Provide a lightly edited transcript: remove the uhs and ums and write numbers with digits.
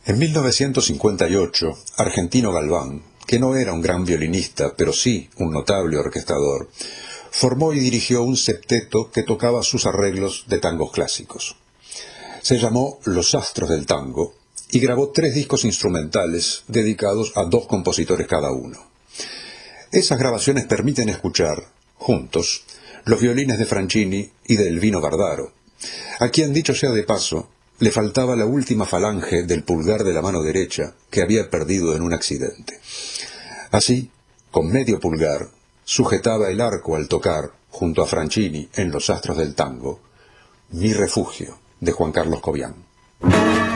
En 1958, Argentino Galván, que no era un gran violinista, pero sí un notable orquestador, formó y dirigió un septeto que tocaba sus arreglos de tangos clásicos. Se llamó Los Astros del Tango y grabó 3 discos instrumentales dedicados a 2 compositores cada uno. Esas grabaciones permiten escuchar, juntos, los violines de Franchini y de Elvino Bardaro, a quien, dicho sea de paso, le faltaba la última falange del pulgar de la mano derecha que había perdido en un accidente. Así, con medio pulgar, sujetaba el arco al tocar, junto a Franchini en Los Astros del Tango, Mi Refugio, de Juan Carlos Cobián.